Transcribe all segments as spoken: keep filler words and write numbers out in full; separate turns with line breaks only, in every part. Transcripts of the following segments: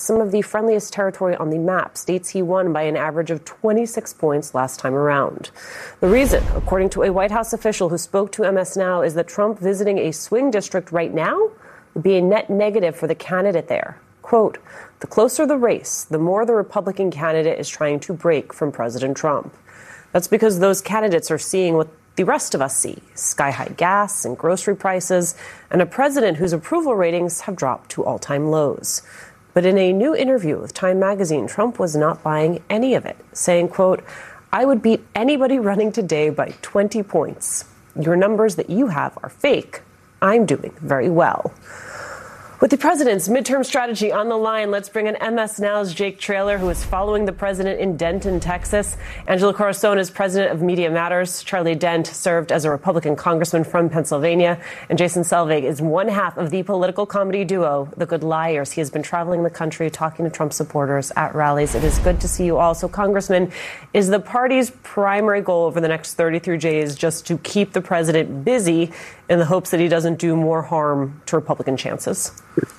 some of the friendliest territory on the map, states he won by an average of twenty-six points last time around. The reason, according to a White House official who spoke to M S Now, is that Trump visiting a swing district right now would be a net negative for the candidate there. Quote, the closer the race, the more the Republican candidate is trying to break from President Trump. That's because those candidates are seeing what the rest of us see, sky-high gas and grocery prices, and a president whose approval ratings have dropped to all-time lows. But in a new interview with Time magazine, Trump was not buying any of it, saying, quote, I would beat anybody running today by twenty points. Your numbers that you have are fake. I'm doing very well. With the president's midterm strategy on the line, let's bring in M S Now's Jake Traylor, who is following the president in Denton, Texas. Angelo Corazon is president of Media Matters. Charlie Dent served as a Republican congressman from Pennsylvania. And Jason Selvig is one half of the political comedy duo, The Good Liars. He has been traveling the country talking to Trump supporters at rallies. It is good to see you all. So, Congressman, is the party's primary goal over the next thirty-three days just to keep the president busy in the hopes that he doesn't do more harm to Republican chances?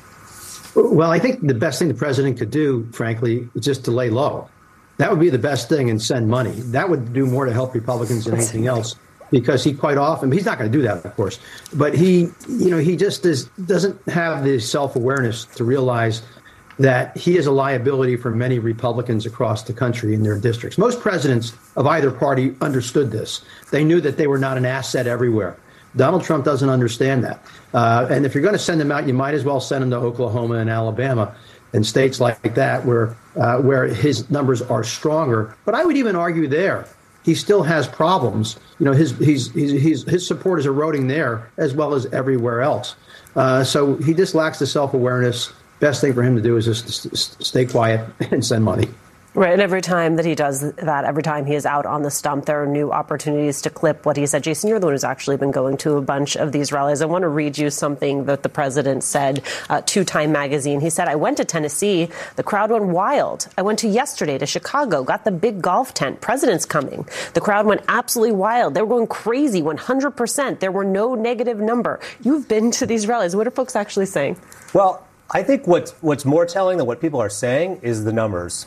Well, I think the best thing the president could do, frankly, is just to lay low. That would be the best thing, and send money. That would do more to help Republicans than anything else, because he quite often, he's not going to do that, of course, but he, you know, he just is, doesn't have the self-awareness to realize that he is a liability for many Republicans across the country in their districts. Most presidents of either party understood this. They knew that they were not an asset everywhere. Donald Trump doesn't understand that. Uh, and if you're going to send him out, you might as well send him to Oklahoma and Alabama and states like that where uh, where his numbers are stronger. But I would even argue there, he still has problems. You know, his he's, he's, he's, his support is eroding there as well as everywhere else. Uh, so he just lacks the self-awareness. Best thing for him to do is just stay quiet and send money.
Right. And every time that he does that, every time he is out on the stump, there are new opportunities to clip what he said. Jason, you're the one who's actually been going to a bunch of these rallies. I want to read you something that the president said uh, to Time magazine. He said, I went to Tennessee. The crowd went wild. I went to yesterday to Chicago, got the big golf tent. President's coming. The crowd went absolutely wild. They were going crazy, one hundred percent. There were no negative number. You've been to these rallies. What are folks actually saying?
Well, I think what's, what's more telling than what people are saying is the numbers.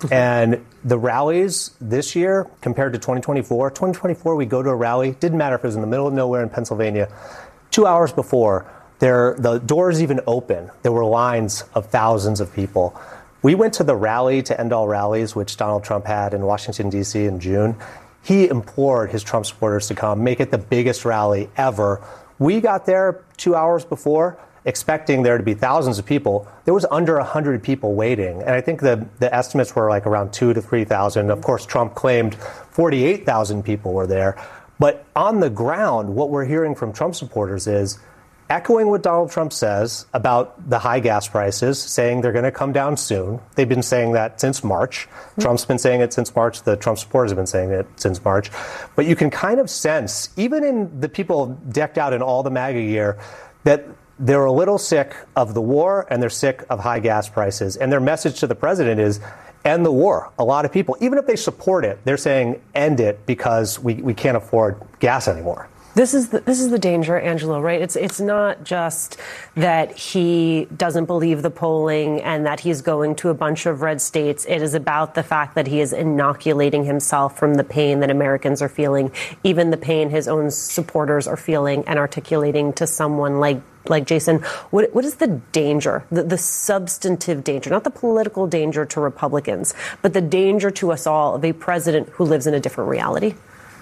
And the rallies this year compared to twenty twenty-four, twenty twenty-four, we go to a rally, didn't matter if it was in the middle of nowhere in Pennsylvania, two hours before, there, the doors even open. There were lines of thousands of people. We went to the rally to end all rallies, which Donald Trump had in Washington, D C in June. He implored his Trump supporters to come, make it the biggest rally ever. We got there two hours before, expecting there to be thousands of people. There was under one hundred people waiting. And I think the, the estimates were like around two to three thousand. Of course, Trump claimed forty-eight thousand people were there. But on the ground, what we're hearing from Trump supporters is echoing what Donald Trump says about the high gas prices, saying they're going to come down soon. They've been saying that since March. Mm-hmm. Trump's been saying it since March. The Trump supporters have been saying it since March. But you can kind of sense, even in the people decked out in all the MAGA gear, that they're a little sick of the war and they're sick of high gas prices. And their message to the president is end the war. A lot of people, even if they support it, they're saying end it because we, we can't afford gas anymore.
This is the, this is the danger, Angelo, right? It's it's not just that he doesn't believe the polling and that he's going to a bunch of red states. It is about the fact that he is inoculating himself from the pain that Americans are feeling, even the pain his own supporters are feeling, and articulating to someone like like Jason. What what is the danger, the, the substantive danger, not the political danger to Republicans, but the danger to us all of a president who lives in a different reality?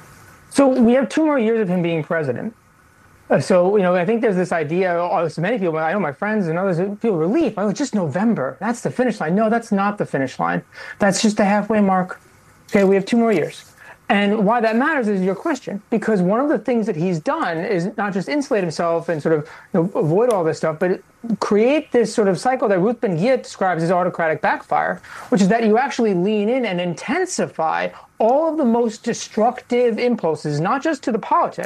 So we have two more years of him being president. Uh, so, you know, I think there's this idea, oh, so many people, I know my friends and others feel relief. Oh, it's just November. That's the finish line. No, that's not the finish line. That's just the halfway mark. Okay, we have two more years. And why that matters is your question, because one of the things that he's done is not just insulate himself and sort of, you know, avoid all this stuff, but create this sort of cycle that Ruth Ben-Ghiat describes as autocratic backfire, which is that you actually lean in and intensify all of the most destructive impulses, not just to the politics,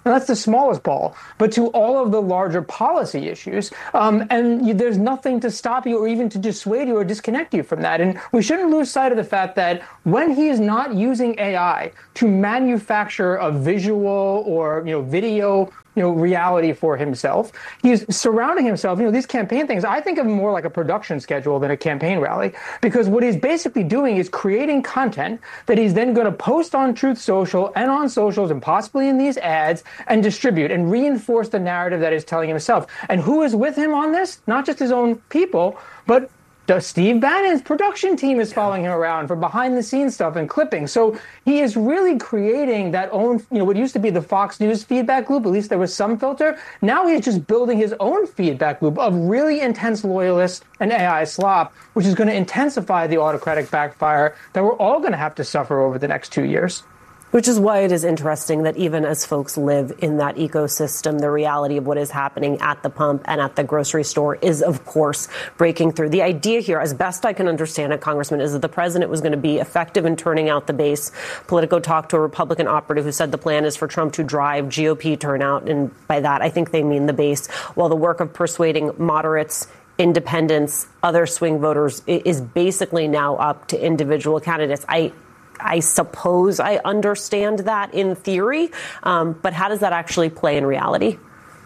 Now, that's the smallest ball, but to all of the larger policy issues. Um, and you, there's nothing to stop you or even to dissuade you or disconnect you from that. And we shouldn't lose sight of the fact that when he is not using A I to manufacture a visual or, you know, video you know, reality for himself. He's surrounding himself, you know, these campaign things, I think of more like a production schedule than a campaign rally, because what he's basically doing is creating content that he's then going to post on Truth Social and on socials and possibly in these ads and distribute and reinforce the narrative that he's telling himself. And who is with him on this? Not just his own people, but Steve Bannon's production team is following him around for behind-the-scenes stuff and clipping. So he is really creating that own, you know, what used to be the Fox News feedback loop. At least there was some filter. Now he's just building his own feedback loop of really intense loyalists and A I slop, which is going to intensify the autocratic backfire that we're all going to have to suffer over the next two years.
Which is why it is interesting that even as folks live in that ecosystem, the reality of what is happening at the pump and at the grocery store is, of course, breaking through. The idea here, as best I can understand it, Congressman, is that the president was going to be effective in turning out the base. Politico talked to a Republican operative who said the plan is for Trump to drive G O P turnout. And by that, I think they mean the base, while the work of persuading moderates, independents, other swing voters is basically now up to individual candidates. I I suppose I understand that in theory, um, but how does that actually play in reality?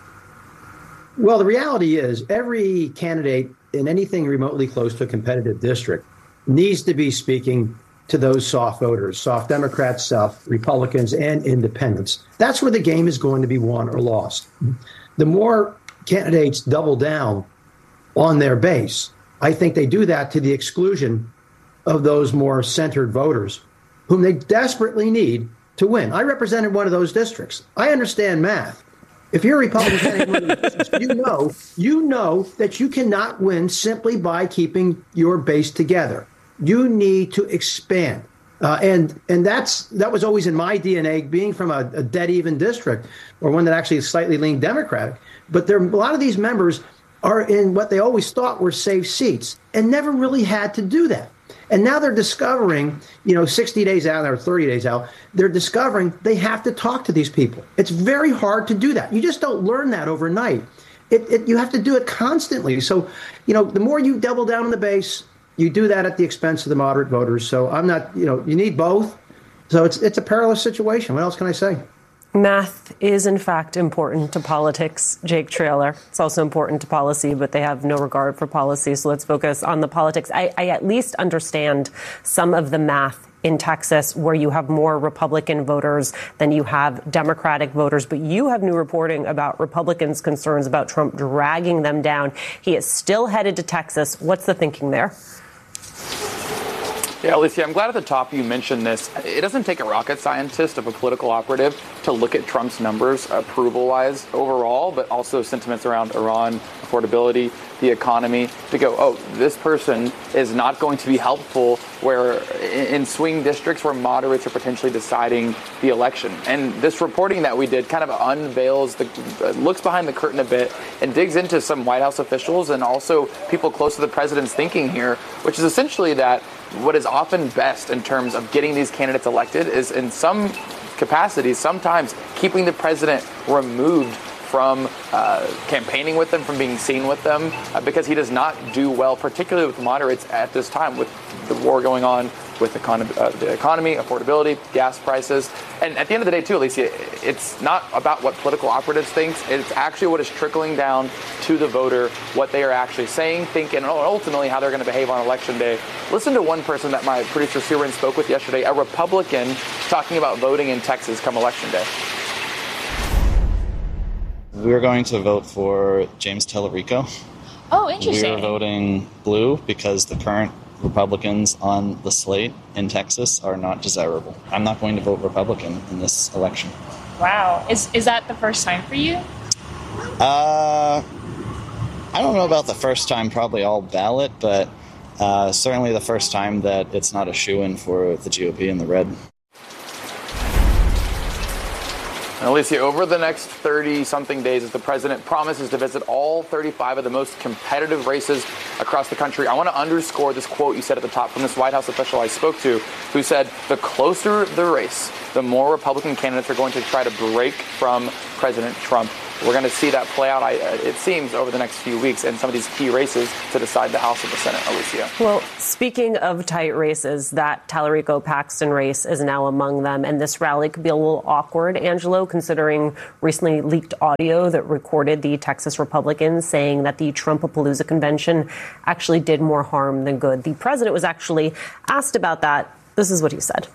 Well, the reality is every candidate in anything remotely close to a competitive district needs to be speaking to those soft voters, soft Democrats, soft Republicans, and independents. That's where the game is going to be won or lost. The more candidates double down on their base, I think they do that to the exclusion of those more centered voters whom they desperately need to win. I represented one of those districts. I understand math. If you're a Republican in one of those districts, you know, you know that you cannot win simply by keeping your base together. You need to expand. Uh, and and that's that was always in my D N A, being from a, a dead even district, or one that actually is slightly leaned Democratic. But there, a lot of these members are in what they always thought were safe seats and never really had to do that. And now they're discovering, you know, sixty days out or thirty days out, they're discovering they have to talk to these people. It's very hard to do that. You just don't learn that overnight. It, it, you have to do it constantly. So, you know, the more you double down on the base, you do that at the expense of the moderate voters. So I'm not, you know, you need both. So it's it's a perilous situation. What else can I say?
Math is, in fact, important to politics, Jake Traylor. It's also important to policy, but they have no regard for policy. So let's focus on the politics. I, I at least understand some of the math in Texas, where you have more Republican voters than you have Democratic voters. But you have new reporting about Republicans' concerns about Trump dragging them down. He is still headed to Texas. What's the thinking there?
Yeah, Alicia, I'm glad at the top you mentioned this. It doesn't take a rocket scientist of a political operative to look at Trump's numbers approval-wise overall, but also sentiments around Iran, affordability, the economy, to go, oh, this person is not going to be helpful where in swing districts where moderates are potentially deciding the election. And this reporting that we did kind of unveils, the looks behind the curtain a bit and digs into some White House officials and also people close to the president's thinking here, which is essentially that what is often best in terms of getting these candidates elected is in some capacities, sometimes keeping the president removed from uh, campaigning with them, from being seen with them, uh, because he does not do well, particularly with moderates at this time, with the war going on, with economy, uh, the economy, affordability, gas prices. And at the end of the day, too, Alicia, it's not about what political operatives think. It's actually what is trickling down to the voter, what they are actually saying, thinking, and ultimately how they're going to behave on Election Day. Listen to one person that my producer, Siren, spoke with yesterday, a Republican, talking about voting in Texas come Election Day.
We're going to vote for James Tellerico.
Oh, interesting.
We're voting blue because the current Republicans on the slate in Texas are not desirable. I'm not going to vote Republican in this election.
Wow. Is is that the first time for you?
Uh, I don't know about the first time, probably all ballot, but uh, certainly the first time that it's not a shoo-in for the G O P in the red.
And Alicia, over the next thirty-something days, as the president promises to visit all thirty-five of the most competitive races across the country, I want to underscore this quote you said at the top from this White House official I spoke to, who said, the closer the race, the more Republican candidates are going to try to break from President Trump. We're going to see that play out, I, it seems, over the next few weeks in some of these key races to decide the House and the Senate, Alicia.
Well, speaking of tight races, that Tallarico-Paxton race is now among them. And this rally could be a little awkward, Angelo, considering recently leaked audio that recorded the Texas Republicans saying that the Trumpapalooza convention actually did more harm than good. The president was actually asked about that. This is what he said.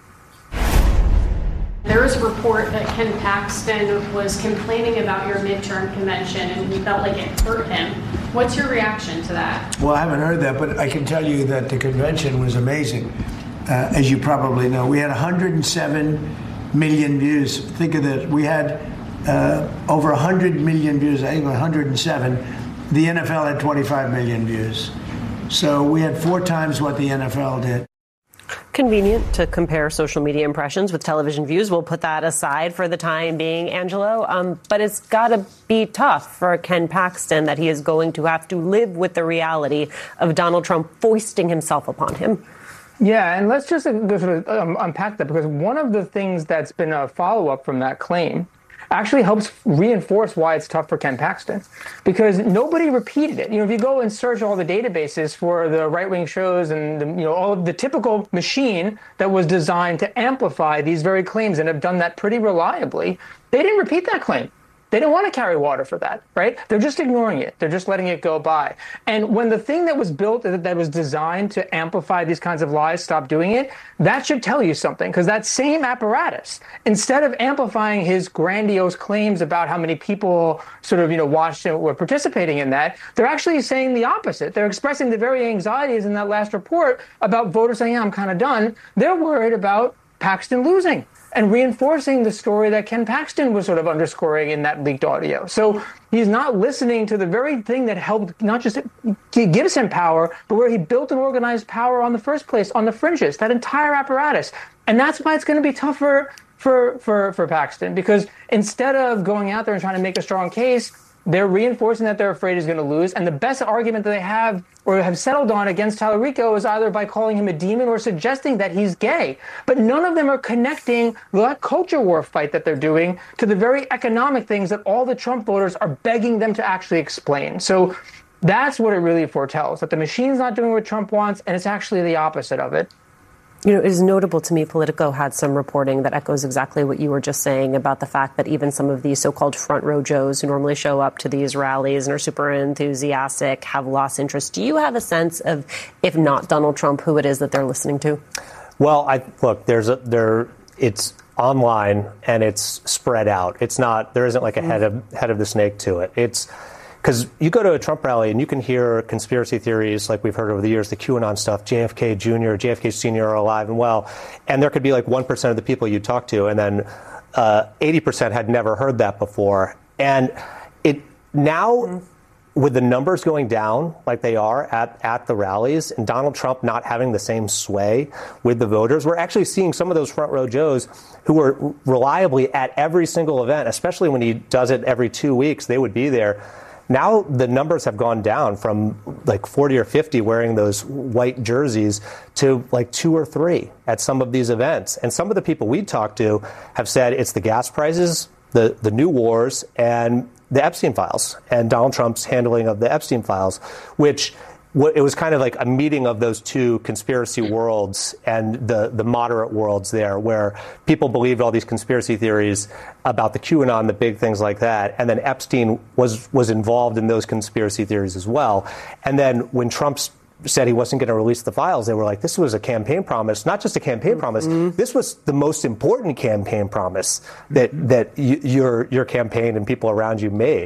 There is a report that Ken Paxton was complaining about your midterm convention and he felt like it hurt him. What's your reaction to that?
Well, I haven't heard that, but I can tell you that the convention was amazing. Uh, as you probably know, we had one hundred seven million views. Think of this. We had uh, over one hundred million views. I think one hundred seven. The N F L had twenty-five million views. So we had four times what the N F L did.
Convenient to compare social media impressions with television views. We'll put that aside for the time being, Angelo. Um, but it's got to be tough for Ken Paxton that he is going to have to live with the reality of Donald Trump foisting himself upon him.
Yeah, and let's just uh, sort of um, unpack that, because one of the things that's been a follow-up from that claim actually helps reinforce why it's tough for Ken Paxton, because nobody repeated it. You know, if you go and search all the databases for the right-wing shows and, the, you know, all of the typical machine that was designed to amplify these very claims and have done that pretty reliably, they didn't repeat that claim. They don't want to carry water for that, right? They're just ignoring it. They're just letting it go by. And when the thing that was built, that was designed to amplify these kinds of lies, stopped doing it, that should tell you something, because that same apparatus, instead of amplifying his grandiose claims about how many people sort of, you know, watched and were participating in that, they're actually saying the opposite. They're expressing the very anxieties in that last report about voters saying, yeah, I'm kind of done. They're worried about Paxton losing and reinforcing the story that Ken Paxton was sort of underscoring in that leaked audio. So he's not listening to the very thing that helped not just gives him power, but where he built an organized power on the first place, on the fringes, that entire apparatus. And that's why it's going to be tougher for, for, for Paxton, because instead of going out there and trying to make a strong case, they're reinforcing that they're afraid he's going to lose. And the best argument that they have or have settled on against Tallarico is either by calling him a demon or suggesting that he's gay. But none of them are connecting that culture war fight that they're doing to the very economic things that all the Trump voters are begging them to actually explain. So that's what it really foretells, that the machine's not doing what Trump wants, and it's actually the opposite of it.
You know, it is notable to me, Politico had some reporting that echoes exactly what you were just saying about the fact that even some of these so-called front row Joes who normally show up to these rallies and are super enthusiastic have lost interest. Do you have a sense of, if not Donald Trump, who it is that they're listening to?
Well, I look, there's a there it's online and it's spread out. It's not there isn't like a head of head of the snake to it. It's because you go to a Trump rally and you can hear conspiracy theories like we've heard over the years, the QAnon stuff, J F K Junior, J F K Senior are alive and well. And there could be like one percent of the people you talk to, and then uh, eighty percent had never heard that before. And it now, mm-hmm. with the numbers going down like they are at, at the rallies, and Donald Trump not having the same sway with the voters, we're actually seeing some of those front row Joes who are reliably at every single event, especially when he does it every two weeks, they would be there. Now the numbers have gone down from like forty or fifty wearing those white jerseys to like two or three at some of these events. And some of the people we talked to have said it's the gas prices, the, the new wars, and the Epstein files, and Donald Trump's handling of the Epstein files, which it was kind of like a meeting of those two conspiracy worlds and the, the moderate worlds there, where people believed all these conspiracy theories about the QAnon, the big things like that. And then Epstein was, was involved in those conspiracy theories as well. And then when Trump said he wasn't going to release the files, they were like, this was a campaign promise, not just a campaign promise. Mm-hmm. This was the most important campaign promise that, that y- your, your campaign and people around you made.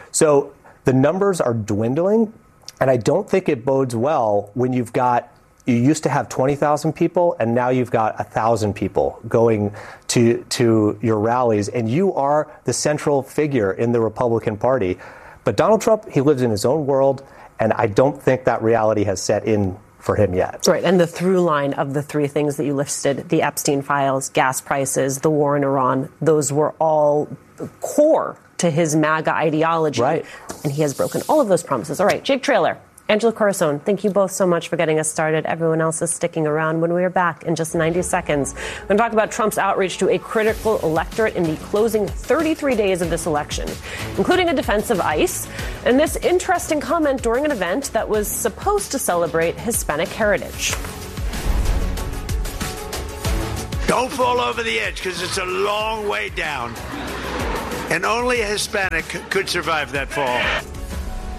So the numbers are dwindling. And I don't think it bodes well when you've got, you used to have twenty thousand people, and now you've got one thousand people going to to your rallies, and you are the central figure in the Republican Party. But Donald Trump, he lives in his own world, and I don't think that reality has set in for him yet.
Right. And the through line of the three things that you listed, the Epstein files, gas prices, the war in Iran, those were all core to his MAGA ideology.
Right.
And he has broken all of those promises. All right. Jake Traylor, Angela Corazon, thank you both so much for getting us started. Everyone else is sticking around. When we are back in just ninety seconds, we're going to talk about Trump's outreach to a critical electorate in the closing thirty-three days of this election, including a defense of ICE and this interesting comment during an event that was supposed to celebrate Hispanic heritage.
Don't fall over the edge, because it's a long way down. And only a Hispanic could survive that fall.